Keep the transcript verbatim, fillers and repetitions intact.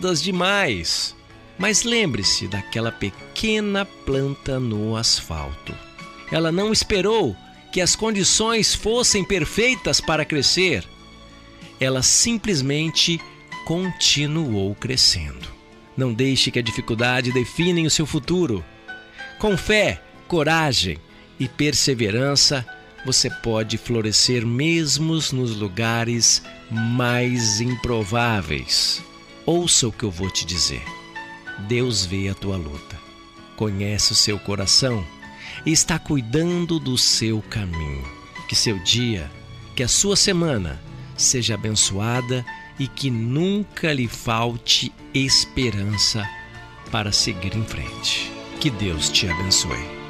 altas demais. Mas lembre-se daquela pequena planta no asfalto. Ela não esperou que as condições fossem perfeitas para crescer. Ela simplesmente continuou crescendo. Não deixe que a dificuldade defina o seu futuro. Com fé, coragem e perseverança, você pode florescer mesmo nos lugares mais improváveis. Ouça o que eu vou te dizer. Deus vê a tua luta, conhece o seu coração e está cuidando do seu caminho. Que seu dia, que a sua semana seja abençoada e que nunca lhe falte esperança para seguir em frente. Que Deus te abençoe.